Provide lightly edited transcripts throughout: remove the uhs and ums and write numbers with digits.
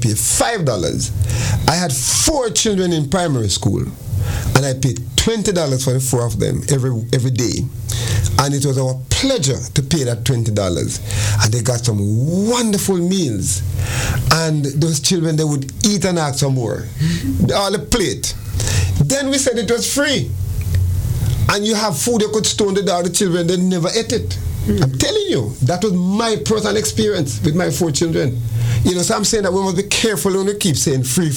pay $5. I had 4 children in primary school, and I paid $20 for the 4 of them every day. And it was our pleasure to pay that $20. And they got some wonderful meals. And those children, they would eat and ask for more. All the plate. Then we said it was free. And you have food you could stone the door, the children, they never ate it. I'm telling you, that was my personal experience with my 4 children. You know, so I'm saying that we must be careful when we keep saying free.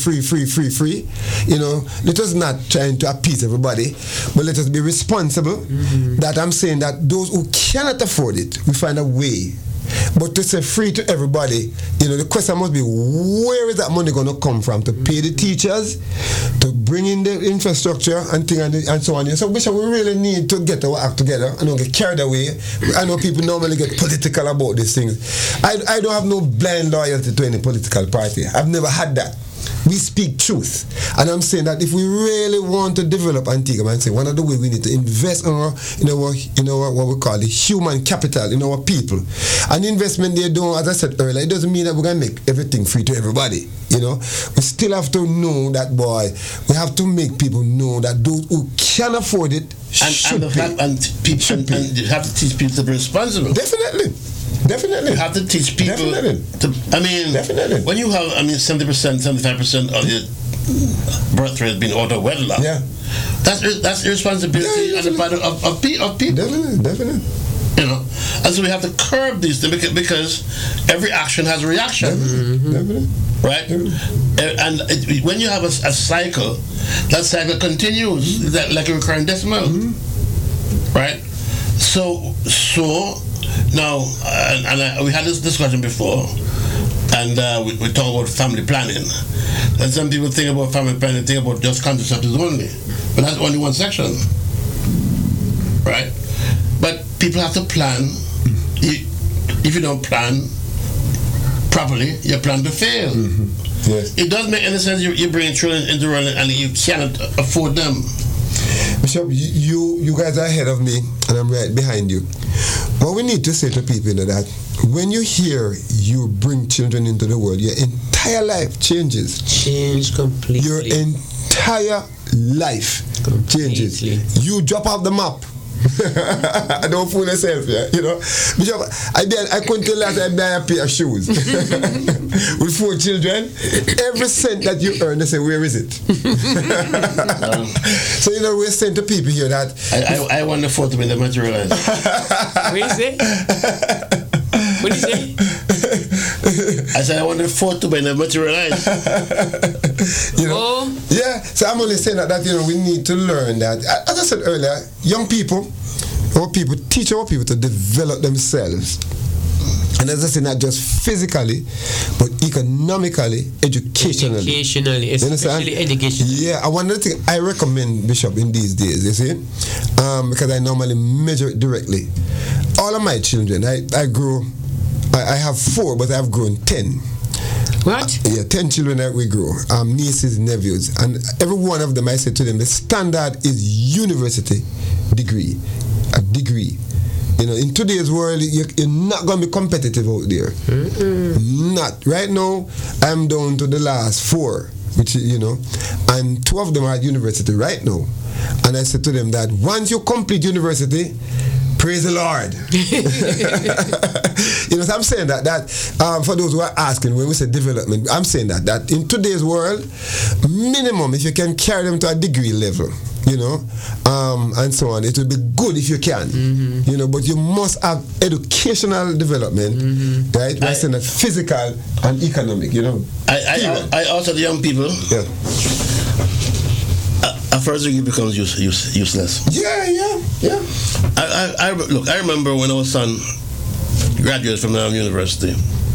You know, let us not trying to appease everybody, but let us be responsible. That I'm saying that those who cannot afford it, we find a way. But to say free to everybody, you know, the question must be, where is that money going to come from to pay the teachers, to bring in the infrastructure and things and so on. So Bishop, we really need to get our act together and don't get carried away. I know people normally get political about these things. I don't have no blind loyalty to any political party. I've never had that. We speak truth. And I'm saying that if we really want to develop Antigua, I'm saying one of the ways we need to invest in our what we call the human capital, in our people. And investment they don't, as I said earlier, it doesn't mean that we're going to make everything free to everybody. You know, we still have to know that, boy, we have to make people know that those who can afford it should pay. And you have to teach people to be responsible. Definitely. You have to teach people Definitely. When you have 70%, 75% of your birth rate being out of wedlock, that's irresponsibility on the part of people. Definitely. You know, and so we have to curb these things because every action has a reaction. Definitely. Right? And when you have a cycle, that cycle continues like a recurring decimal. Right? So now, we had this discussion before, and we talk about family planning. And some people think about family planning, think about just contraceptives only, but that's only one section, right? But people have to plan. If you don't plan properly, you plan to fail. Yes. It doesn't make any sense you bring children into the world and you cannot afford them. Bishop, you guys are ahead of me, and I'm right behind you. What we need to say to people is that when you hear you bring children into the world, your entire life changes. Change completely. Your entire life changes. You drop off the map. Don't fool yourself, you know. Bishop, I couldn't tell that I buy a pair of shoes with 4 children. Every cent that you earn, they say, where is it? So, you know, we're saying to people here that I want the 4 to be materialized. What is it? What did you say? I said I want the 4 to be materialized. You know? Yeah. So I'm only saying that you know, we need to learn that. As I said earlier, young people, teach our people to develop themselves. And as I say, not just physically, but economically, educationally. Especially educationally. Yeah, and one of the things I recommend, Bishop, in these days, you see, because I normally measure it directly. All of my children, I have 4, but I've grown 10. What? 10 children that we grow, nieces, nephews, and every one of them, I say to them, the standard is university degree, a degree. You know, in today's world, you're not going to be competitive out there. Not. Right now, I'm down to the last 4, which, you know, and 2 of them are at university right now. And I said to them that once you complete university, praise the Lord. You know, so I'm saying that for those who are asking, when we say development, I'm saying that in today's world, minimum, if you can carry them to a degree level, you know, and so on, it will be good if you can, you know, but you must have educational development, right? We're saying that physical and economic, you know. I also the young people. Yeah. At first, it becomes useless. Yeah. I remember when our son graduated from our university,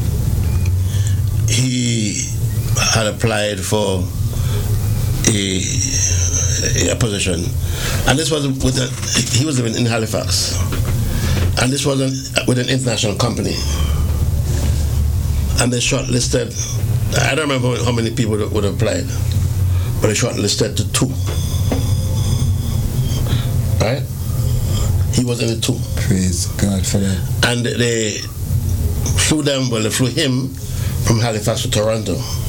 he had applied for a position, and this was he was living in Halifax, and this was with an international company, and they shortlisted. I don't remember how many people would have applied, but they shortlisted to 2. Right? He was in the 2. Praise God for that. And they flew him from Halifax to Toronto.